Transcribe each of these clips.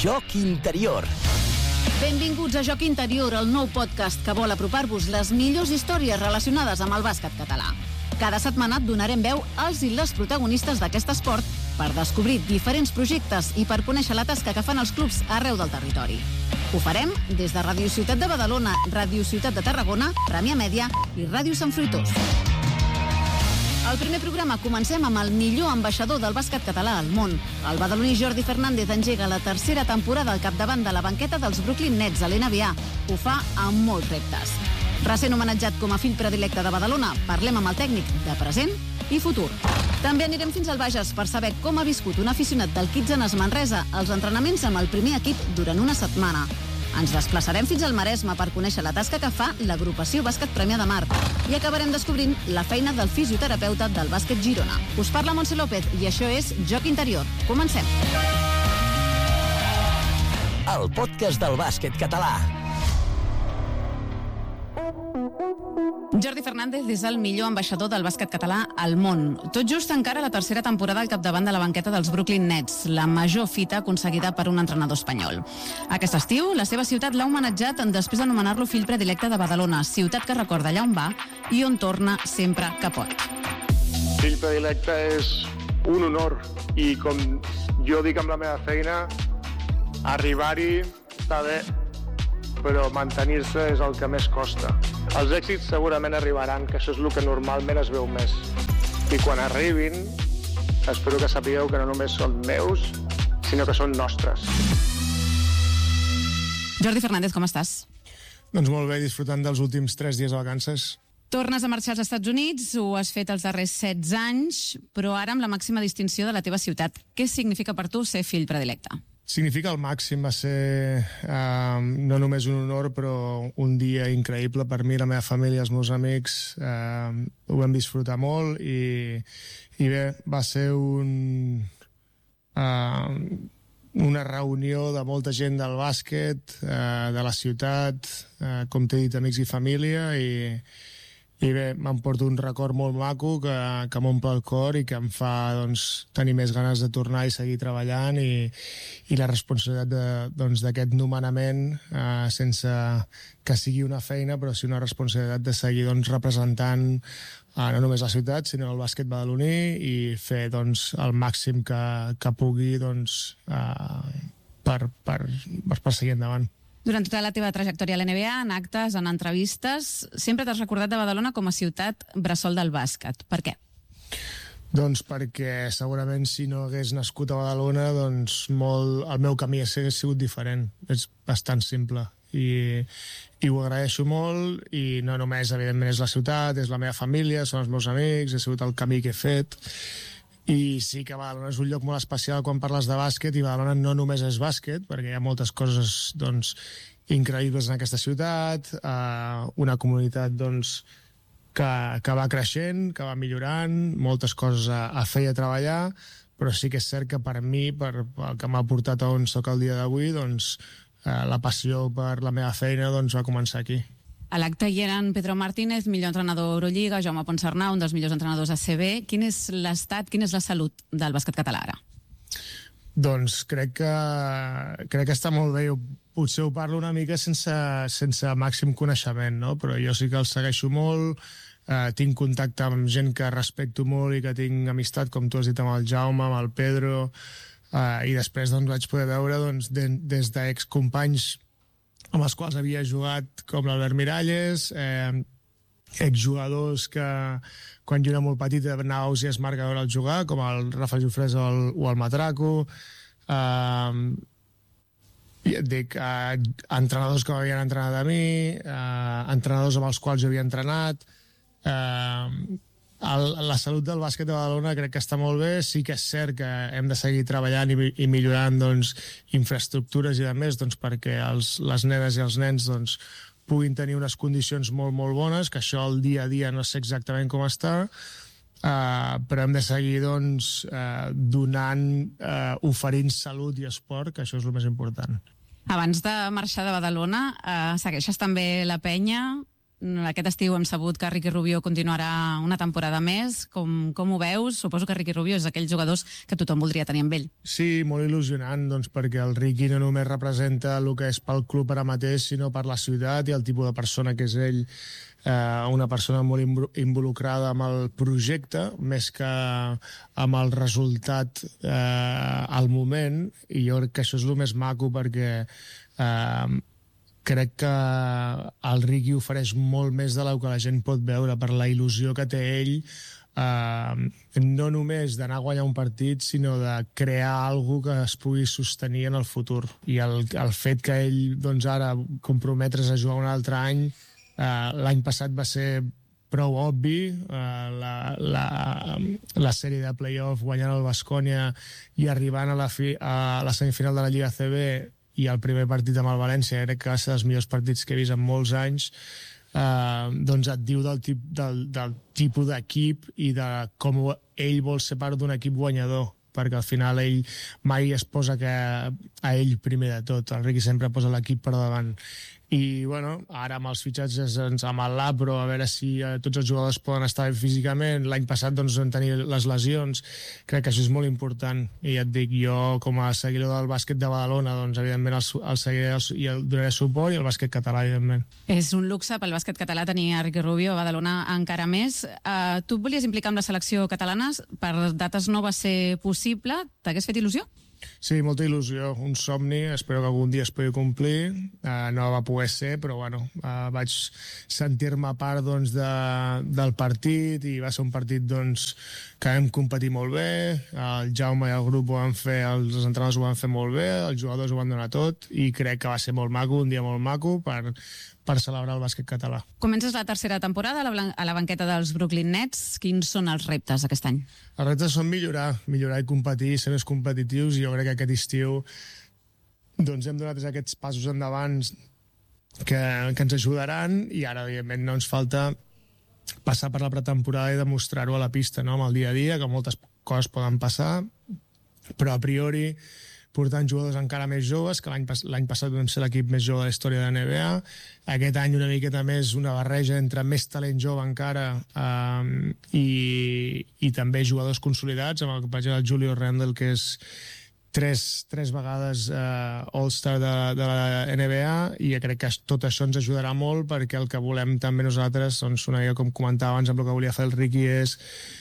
Joc Interior. Benvinguts a Joc Interior, el nou podcast que vol apropar-vos les millors històries relacionades amb el bàsquet català. Cada setmana et donarem veu als i les protagonistes d'aquest esport per descobrir diferents projectes i per conèixer la tasca que fan els clubs arreu del territori. Ho farem des de Ràdio Ciutat de Badalona, Ràdio Ciutat de Tarragona, Premià Mèdia i Ràdio Sant Fruitós. Al primer programa comencem amb el millor ambaixador del bàsquet català al món. El badaloní Jordi Fernández engega la tercera temporada al capdavant de la banqueta dels Brooklyn Nets a l'NBA. Ho fa amb molts reptes. Recent homenatjat com a fill predilecte de Badalona, parlem amb el tècnic de present i futur. També anirem fins al Bages per saber com ha viscut un aficionat del Kitzenes Manresa els entrenaments amb el primer equip durant una setmana. Ens desplaçarem fins al Maresme per conèixer la tasca que fa l'agrupació Bàsquet Premià de Mar i acabarem descobrint la feina del fisioterapeuta del bàsquet Girona. Us parla Montse López i això és Joc Interior. Comencem. El podcast del bàsquet català. Jordi Fernández és el millor ambaixador del bàsquet català al món. Tot just encara la tercera temporada al capdavant de la banqueta dels Brooklyn Nets, la major fita aconseguida per un entrenador espanyol. Aquest estiu, la seva ciutat l'ha homenatjat després d'anomenar-lo fill predilecte de Badalona, ciutat que recorda allà on va i on torna sempre que pot. Fill predilecte és un honor i, com jo dic amb la meva feina, arribar-hi està bé, però mantenir-se és el que més costa. Els èxits segurament arribaran, que això és el que normalment es veu més. I quan arribin, espero que sapigueu que no només són meus, sinó que són nostres. Jordi Fernández, com estàs? Doncs molt bé, disfrutant dels últims 3 dies de vacances. Tornes a marxar als Estats Units, ho has fet els darrers 16 anys, però ara amb la màxima distinció de la teva ciutat. Què significa per tu ser fill predilecte? Significa el màxim, va ser no només un honor, però un dia increïble per mi, la meva família, els meus amics. Ho vam disfrutar molt i bé, va ser una reunió de molta gent del bàsquet, de la ciutat, com t'he dit, amics i família, i bé, m'emporto un record molt maco que m'omple el cor i que em fa doncs, tenir més ganes de tornar i seguir treballant i la responsabilitat d'aquest nomenament, sense que sigui una feina, però sí una responsabilitat de seguir doncs, representant no només la ciutat, sinó el bàsquet badaloní i fer doncs, el màxim que pugui doncs, per seguir endavant. Durant tota la teva trajectòria a l'NBA, en actes, en entrevistes, sempre t'has recordat de Badalona com a ciutat bressol del bàsquet. Per què? Doncs perquè segurament si no hagués nascut a Badalona, doncs el meu camí hagués sigut diferent. És bastant simple. I ho agraeixo molt, i no només, evidentment, és la ciutat, és la meva família, són els meus amics, ha sigut el camí que he fet. I sí que Badalona és un lloc molt especial quan parles de bàsquet, i Badalona no només és bàsquet, perquè hi ha moltes coses doncs, increïbles en aquesta ciutat, una comunitat doncs, que va creixent, que va millorant, moltes coses a fer i a treballar, però sí que és cert que per mi, el que m'ha portat a on soc el dia d'avui, doncs, la passió per la meva feina doncs, va començar aquí. A l'acte hi eren Pedro Martínez, millor entrenador Eurolliga, Jaume Ponsarnau, un dels millors entrenadors ACB. Quin és l'estat, quina és la salut del bàsquet català ara? Doncs crec que està molt bé. Jo potser ho parlo una mica sense màxim coneixement, no? Però jo sí que el segueixo molt, tinc contacte amb gent que respecto molt i que tinc amistat, com tu has dit, amb el Jaume, amb el Pedro, i després doncs, vaig poder veure doncs, des d'excompanys amb els quals havia jugat, com l'Albert Miralles, exjugadors que quan jo era molt petit anava a Ausiàs Marc a veure el jugar, com el Rafa Jofrés o el Matraco, dic, entrenadors que m'havien entrenat a mi, entrenadors amb els quals jo havia entrenat. La salut del bàsquet de Badalona crec que està molt bé. Sí que és cert que hem de seguir treballant i millorant doncs, infraestructures i demés doncs, perquè les nenes i els nens doncs, puguin tenir unes condicions molt, molt bones, que això el dia a dia no sé exactament com està, però hem de seguir doncs, oferint salut i esport, que això és el més important. Abans de marxar de Badalona, segueixes també la penya, Aquest estiu hem sabut que Ricky Rubio continuarà una temporada més. Com ho veus? Suposo que Ricky Rubio és d'aquells jugadors que tothom voldria tenir amb ell. Sí, molt il·lusionant, doncs, perquè el Ricky no només representa el que és pel club ara mateix, sinó per la ciutat i el tipus de persona que és ell. Una persona molt involucrada amb el projecte, més que amb el resultat al moment, i jo crec que això és el més maco, perquè crec que el Ricky ofereix molt més de lo que la gent pot veure per la il·lusió que té ell, no només d'anar a guanyar un partit, sinó de crear alguna que es pugui sostenir en el futur. I el fet que ell, doncs, ara comprometre's a jugar un altre any, l'any passat va ser prou obvi, la sèrie de play-off guanyant el Baskonia i arribant a la semifinal de la Lliga CB i el primer partit amb el València, crec que va ser dels millors partits que he vist en molts anys. Doncs et diu del tipus d'equip i de com ell vol ser part d'un equip guanyador, perquè al final ell mai es posa a ell primer de tot. El Ricky sempre posa l'equip per davant. I, bueno, ara amb els fitxatges amb el Labro, a veure si tots els jugadors poden estar bé físicament. L'any passat doncs, vam tenir les lesions. Crec que això és molt important. I ja et dic, jo, com a seguidor del bàsquet de Badalona, doncs, evidentment, el seguiré i el donaré suport, i el bàsquet català, evidentment. És un luxe pel bàsquet català tenir a Ricky Rubio a Badalona encara més. Tu et volies implicar amb la selecció catalana, per dates no va ser possible. T'hagués fet il·lusió? Sí, molta il·lusió, un somni, espero que algun dia es pugui complir. No va poder ser, però bueno, vaig sentir-me part, doncs, del partit, i va ser un partit, doncs, que vam competir molt bé. El Jaume i el grup ho van fer, els entrenadors ho van fer molt bé, els jugadors ho van donar tot, i crec que va ser molt maco, un dia molt maco per celebrar el bàsquet català. Comences la tercera temporada a la banqueta dels Brooklyn Nets. Quins són els reptes aquest any? Els reptes són millorar i competir, ser més competitius, i jo crec que aquest estiu doncs hem donat aquests passos endavant que ens ajudaran, i ara, evidentment, no ens falta passar per la pretemporada i demostrar-ho a la pista, no? Amb el dia a dia, que moltes coses poden passar, però a priori portant jugadors encara més joves, que l'any passat vam ser l'equip més jove de la història de la NBA. Aquest any una miqueta més una barreja entre més talent jove encara i també jugadors consolidats, amb per exemple el Julio Randle, que és tres vegades All-Star de la NBA, i crec que tot això ens ajudarà molt, perquè el que volem també nosaltres, doncs, com comentava abans amb el que volia fer el Ricky, és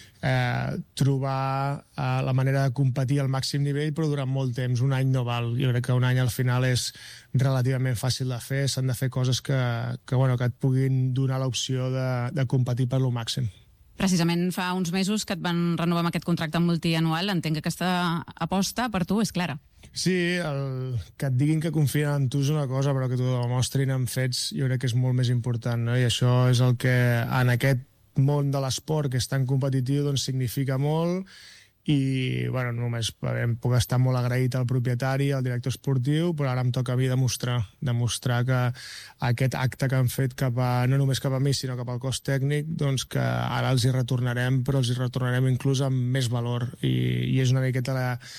trobar la manera de competir al màxim nivell, però durant molt temps. Un any no val. Jo crec que un any al final és relativament fàcil de fer. S'han de fer coses que et puguin donar l'opció de competir per lo màxim. Precisament fa uns mesos que et van renovar amb aquest contracte multianual. Entenc que aquesta aposta per tu és clara. Sí, que et diguin que confien en tu és una cosa, però que t'ho demostrin amb fets jo crec que és molt més important, no? I això és el que en aquest món de l'esport, que és tan competitiu, doncs significa molt. I només puc estar molt agraït al propietari, al director esportiu, però ara em toca a mi demostrar que aquest acte que han fet no només cap a mi, sinó cap al cos tècnic, doncs que ara els hi retornarem, però els hi retornarem inclús amb més valor, i és una miqueta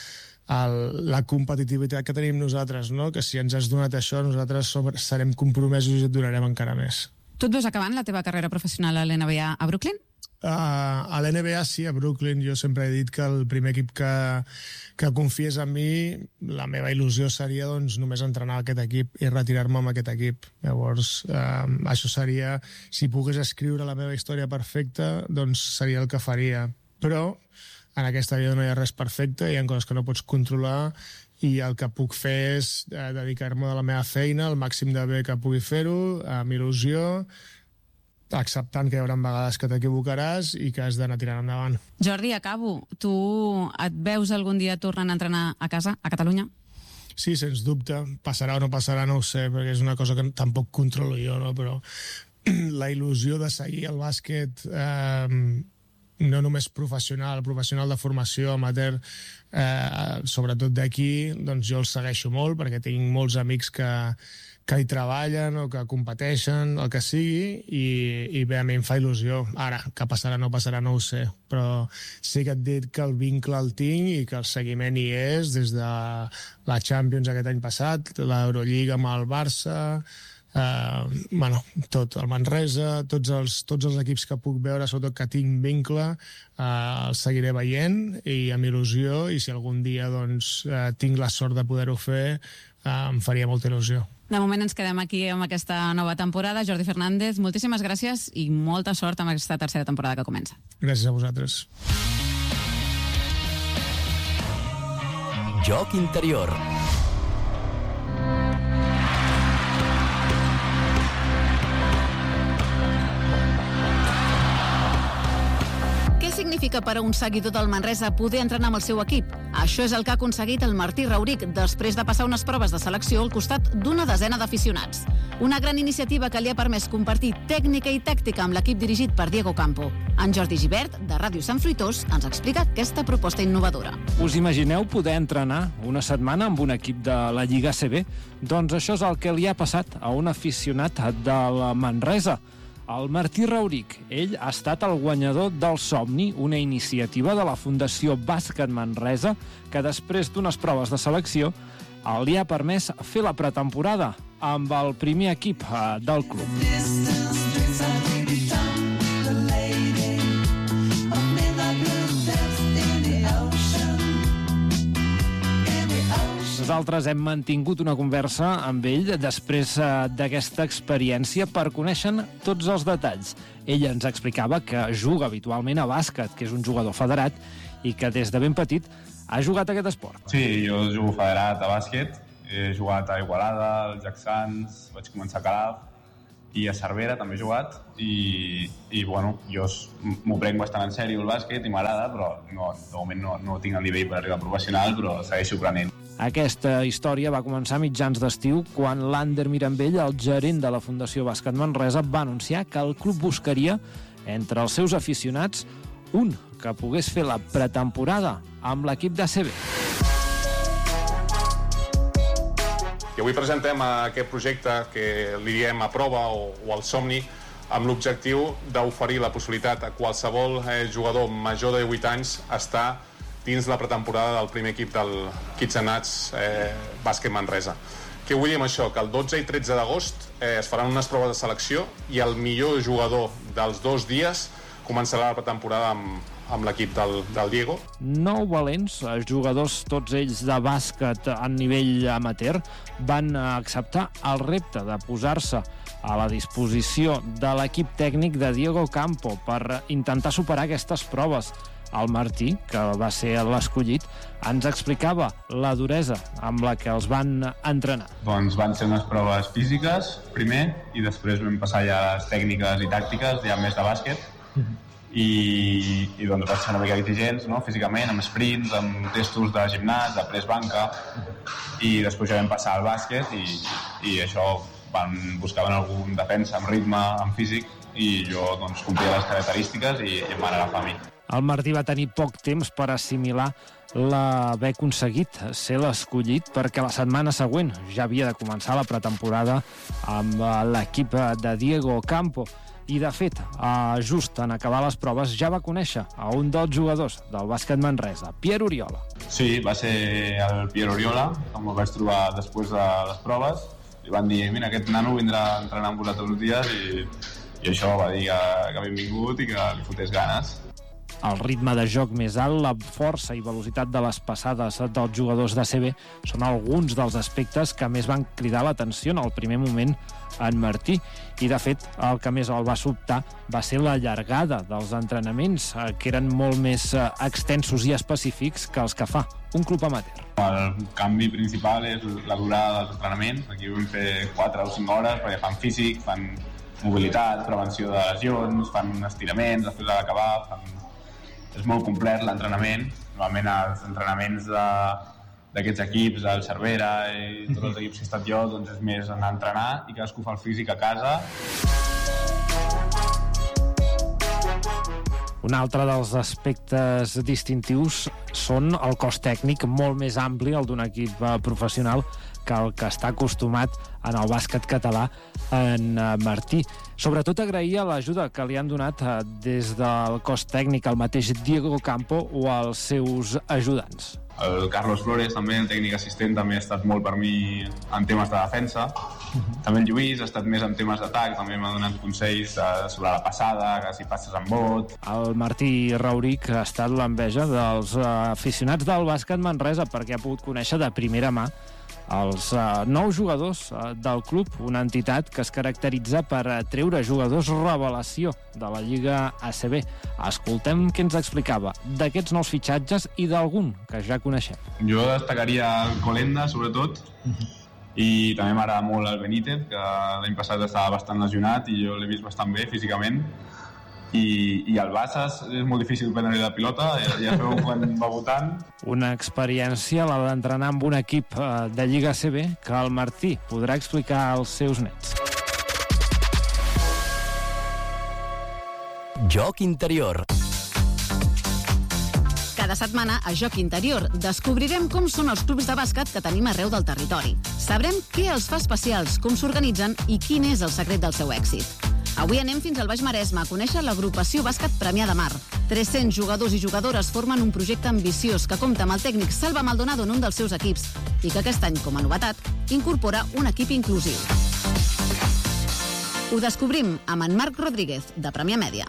la competitivitat que tenim nosaltres, no? Que si ens has donat això, nosaltres serem compromesos i et donarem encara més. Tu et veus acabant la teva carrera professional a l'NBA a Brooklyn? A l'NBA sí, a Brooklyn. Jo sempre he dit que el primer equip que confiés en mi, la meva il·lusió seria doncs, només entrenar aquest equip i retirar-me amb aquest equip. Llavors, això seria, si pogués escriure la meva història perfecta, doncs seria el que faria. Però en aquesta vida no hi ha res perfecte, hi ha coses que no pots controlar, i el que puc fer és dedicar-me a la meva feina el màxim de bé que pugui fer-ho, amb il·lusió, acceptant que hi haurà vegades que t'equivocaràs i que has d'anar tirant endavant. Jordi, acabo. Tu et veus algun dia tornant a entrenar a casa, a Catalunya? Sí, sens dubte. Passarà o no passarà, no ho sé, perquè és una cosa que tampoc controlo jo, no? Però la il·lusió de seguir el bàsquet no només professional de formació amateur, sobretot d'aquí, doncs jo el segueixo molt, perquè tinc molts amics que hi treballen o que competeixen, el que sigui, i bé, a mi em fa il·lusió. Ara, què passarà o no passarà, no ho sé, però sí que et dic que el vincle el tinc i que el seguiment hi és des de la Champions aquest any passat, l'Eurolliga amb el Barça, tot el Manresa, tots els equips que puc veure, sobretot que tinc vincle, els seguiré veient i amb il·lusió, i si algun dia tinc la sort de poder-ho fer, em faria molta il·lusió. De moment ens quedem aquí amb aquesta nova temporada. Jordi Fernández, moltíssimes gràcies i molta sort amb aquesta tercera temporada que comença. Gràcies a vosaltres. Joc interior. Què significa per a un seguidor del Manresa poder entrenar amb el seu equip? Això és el que ha aconseguit el Martí Rauric després de passar unes proves de selecció al costat d'una desena d'aficionats. Una gran iniciativa que li ha permès compartir tècnica i tàctica amb l'equip dirigit per Diego Campo. En Jordi Gibert, de Ràdio Sant Fruitós, ens explica aquesta proposta innovadora. Us imagineu poder entrenar una setmana amb un equip de la Lliga ACB? Doncs això és el que li ha passat a un aficionat del Manresa, el Martí Rauric. Ell ha estat el guanyador del Somni, una iniciativa de la Fundació Bàsquet Manresa que després d'unes proves de selecció li ha permès fer la pretemporada amb el primer equip del club. Nosaltres hem mantingut una conversa amb ell després d'aquesta experiència per conèixer tots els detalls. Ell ens explicava que juga habitualment a bàsquet, que és un jugador federat i que des de ben petit ha jugat a aquest esport. Sí, jo jugo federat a bàsquet. He jugat a Igualada, als Jacksans, vaig començar a Calaf i a Cervera també he jugat i bueno, jo m'ho prenc bastant en sèrio el bàsquet i m'agrada, però de moment no tinc el nivell per arribar a professional, però segueixo aprenent. Aquesta història va començar a mitjans d'estiu quan l'Ander Mirambell, el gerent de la Fundació Bàsquet Manresa, va anunciar que el club buscaria entre els seus aficionats un que pogués fer la pretemporada amb l'equip d'ACB. I avui presentem aquest projecte que li diem a prova o al somni amb l'objectiu d'oferir la possibilitat a qualsevol jugador major de 18 anys estar dins la pretemporada del primer equip del Kids and Nuts Bàsquet Manresa. Què vull dir amb això? Que el 12 i 13 d'agost es faran unes proves de selecció i el millor jugador dels 2 dies començarà la pretemporada amb l'equip del Diego. 9 valents, jugadors tots ells de bàsquet a nivell amateur, van acceptar el repte de posar-se a la disposició de l'equip tècnic de Diego Campo per intentar superar aquestes proves. El Martí, que va ser l'escollit, ens explicava la duresa amb la que els van entrenar. Doncs van ser unes proves físiques, primer, i després vam passar ja a les tècniques i tàctiques, ja més de bàsquet, i doncs va ser una mica exigents, no? Físicament, amb sprints, amb testos de gimnàs, de press banca, i després ja vam passar al bàsquet i això buscaven algun defensa amb ritme, amb físic, i jo doncs complia les característiques i em van agafar a mi. El Martí va tenir poc temps per assimilar l'haver aconseguit ser l'escollit perquè la setmana següent ja havia de començar la pretemporada amb l'equip de Diego Campo. I, de fet, just en acabar les proves ja va conèixer a un dels jugadors del bàsquet Manresa, Pierre Oriola. Sí, va ser el Pierre Oriola, com el vaig trobar després de les proves. Li van dir, mira, aquest nano vindrà a entrenar amb vosaltres uns dies i això va dir que benvingut i que li fotés ganes. El ritme de joc més alt, la força i velocitat de les passades dels jugadors d'ACB són alguns dels aspectes que més van cridar l'atenció en el primer moment en Martí. I, de fet, el que més el va sobtar va ser la llargada dels entrenaments, que eren molt més extensos i específics que els que fa un club amateur. El canvi principal és la durada dels entrenaments. Aquí vam fer 4 o 5 hores perquè fan físic, fan mobilitat, prevenció de lesions, fan estiraments després de l'acabar, és molt complet l'entrenament. Normalment els entrenaments d'aquests equips, del Cervera i tots els equips que he estat jo, doncs és més anar a entrenar i cadascú fa el físic a casa. Un altre dels aspectes distintius són el cos tècnic molt més ampli, el d'un equip professional, que el que està acostumat en el bàsquet català en Martí. Sobretot agraïa l'ajuda que li han donat des del cos tècnic el mateix Diego Campo o els seus ajudants. El Carlos Flores, també, el tècnic assistent, també ha estat molt per mi en temes de defensa. També el Lluís ha estat més en temes d'atac, també m'ha donat consells sobre la passada, que si passes amb bot. El Martí Rauric ha estat l'enveja dels aficionats del bàsquet Manresa perquè ha pogut conèixer de primera mà els nous jugadors del club, una entitat que es caracteritza per treure jugadors revelació de la Lliga ACB. Escoltem què ens explicava d'aquests nous fitxatges i d'algun que ja coneixem. Jo destacaria el Colenda, sobretot, i també m'agrada molt el Benítez, que l'any passat estava bastant lesionat i jo l'he vist bastant bé físicament. I el Bassas és molt difícil prendre-li la pilota, ja sabeu quan va votant. Una experiència, la d'entrenar amb un equip de Lliga ACB, que el Martí podrà explicar als seus nets. Joc interior. Cada setmana, a Joc Interior, descobrirem com són els clubs de bàsquet que tenim arreu del territori. Sabrem què els fa especials, com s'organitzen i quin és el secret del seu èxit. Avui anem fins al Baix Maresme a conèixer l'agrupació Bàsquet Premià de Mar. 300 jugadors i jugadores formen un projecte ambiciós que compta amb el tècnic Salva Maldonado en un dels seus equips i que aquest any, com a novetat, incorpora un equip inclusiu. Ho descobrim amb en Marc Rodríguez, de Premià Mèdia.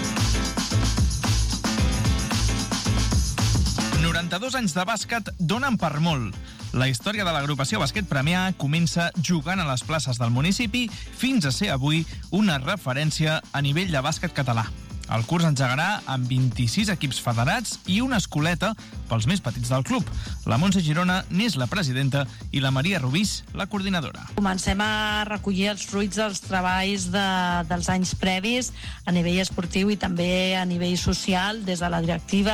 92 anys de bàsquet donen per molt. La història de l'agrupació Bàsquet Premià comença jugant a les places del municipi fins a ser avui una referència a nivell de bàsquet català. El curs engegarà amb 26 equips federats i una escoleta pels més petits del club. La Montse Girona n'és la presidenta i la Maria Rubís, la coordinadora. Comencem a recollir els fruits dels treballs dels anys previs a nivell esportiu i també a nivell social des de la directiva.